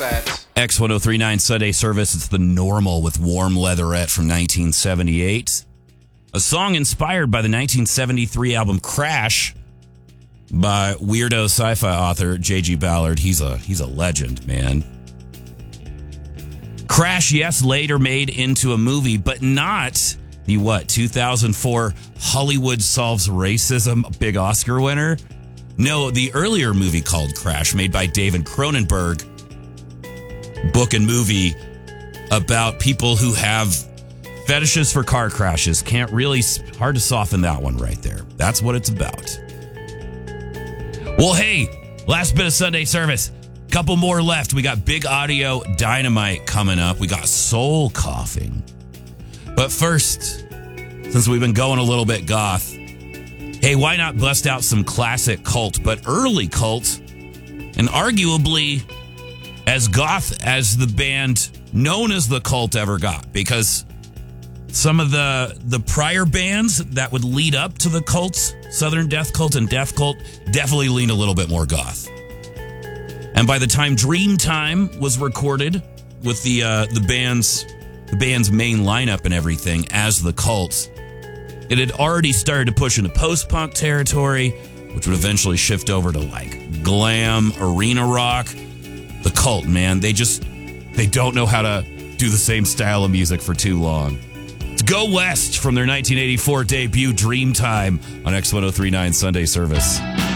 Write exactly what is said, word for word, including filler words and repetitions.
That. X ten thirty-nine Sunday Service. It's The Normal with Warm Leatherette from nineteen seventy-eight. A song inspired by the nineteen seventy-three album Crash by weirdo sci-fi author J G Ballard. He's a he's a legend, man. Crash, yes, later made into a movie, but not the what, two thousand four Hollywood Solves Racism big Oscar winner? No, the earlier movie called Crash, made by David Cronenberg. Book and movie about people who have fetishes for car crashes. Can't really, hard to soften that one right there. That's what it's about. Well, hey, last bit of Sunday service. Couple more left. We got Big Audio Dynamite coming up. We got Soul Coughing. But first, since we've been going a little bit goth, hey, why not bust out some classic Cult, but early Cult, and arguably as goth as the band known as the Cult ever got, because some of the the prior bands that would lead up to the Cults, Southern Death Cult and Death Cult, definitely leaned a little bit more goth. And by the time Dreamtime was recorded with the uh, the band's the band's main lineup and everything as the Cult, it had already started to push into post-punk territory, which would eventually shift over to like glam, arena rock. The Cult, man, they just, they don't know how to do the same style of music for too long. It's Go West from their nineteen eighty-four debut Dreamtime on X ten thirty-nine Sunday Service.